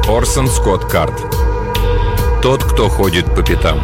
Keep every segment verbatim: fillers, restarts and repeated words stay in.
Орсон Скотт Кард. Тот, кто ходит по пятам.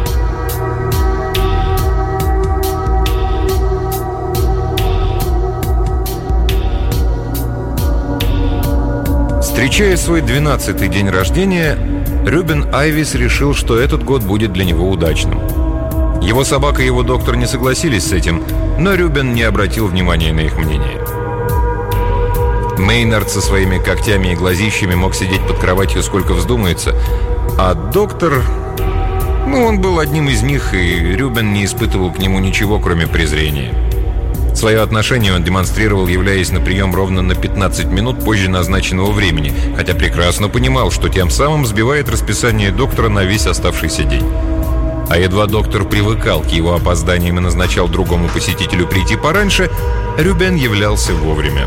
Встречая свой двенадцатый день рождения, Рюбен Айвис решил, что этот год будет для него удачным. Его собака и его доктор не согласились с этим, но Рюбен не обратил внимания на их мнение. Мейнард со своими когтями и глазищами мог сидеть под кроватью сколько вздумается, а доктор... Ну, он был одним из них, и Рюбен не испытывал к нему ничего, кроме презрения. Свое отношение он демонстрировал, являясь на прием ровно на пятнадцать минут позже назначенного времени, хотя прекрасно понимал, что тем самым сбивает расписание доктора на весь оставшийся день. А едва доктор привыкал к его опозданиям и назначал другому посетителю прийти пораньше, Рюбен являлся вовремя.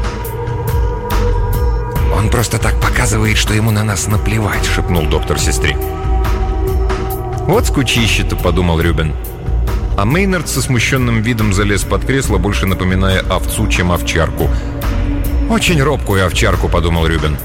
«Он просто так показывает, что ему на нас наплевать», — шепнул доктор сестре. «Вот скучище-то», — подумал Рюбен. А Мейнард со смущенным видом залез под кресло, больше напоминая овцу, чем овчарку. «Очень робкую овчарку», — подумал Рюбен.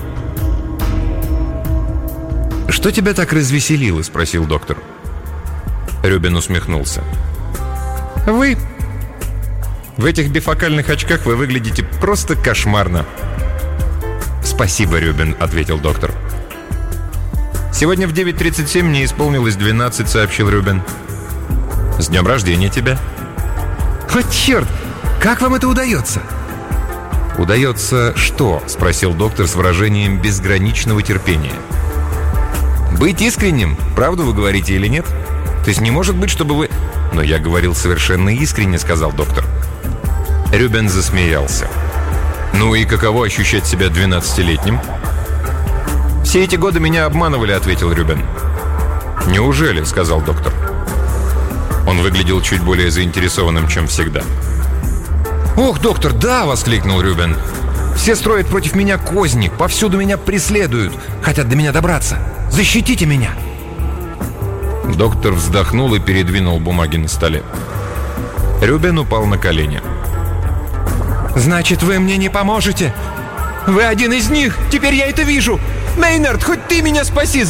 «Что тебя так развеселило?» — спросил доктор. Рюбен усмехнулся. «Вы. В этих бифокальных очках вы выглядите просто кошмарно». «Спасибо, Рюбен», — ответил доктор. «Сегодня в девять тридцать семь мне исполнилось двенадцать», — сообщил Рюбен. «С днем рождения тебя!» «О, черт! Как вам это удается?» «Удается что?» — спросил доктор с выражением безграничного терпения. «Быть искренним, правду вы говорите или нет? То есть не может быть, чтобы вы...» «Но я говорил совершенно искренне», — сказал доктор. Рюбен засмеялся. «Ну и каково ощущать себя двенадцатилетним?» «Все эти годы меня обманывали», — ответил Рюбен. «Неужели?» — сказал доктор. Он выглядел чуть более заинтересованным, чем всегда. «Ох, доктор, да!» — воскликнул Рюбен. «Все строят против меня козни, повсюду меня преследуют, хотят до меня добраться. Защитите меня!» Доктор вздохнул и передвинул бумаги на столе. Рюбен упал на колени. «Значит, вы мне не поможете? Вы один из них! Теперь я это вижу! Мейнард, хоть ты меня спаси!